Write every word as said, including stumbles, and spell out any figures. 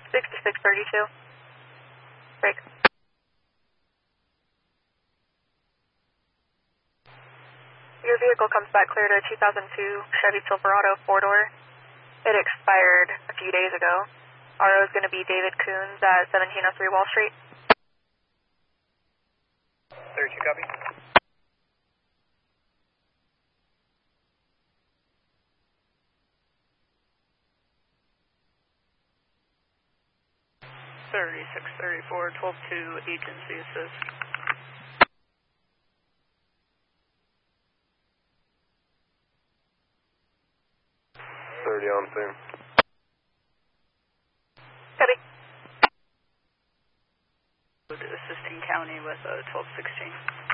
sixty-six thirty-two. Break. Your vehicle comes back clear to a two thousand two Chevy Silverado four-door. It expired a few days ago. R O is going to be David Coons at seventeen oh three Wall Street. thirty-two, copy. thirty-six thirty-four, twelve two, agency assist. thirty on thing. Copy. Assisting county with uh, twelve sixteen.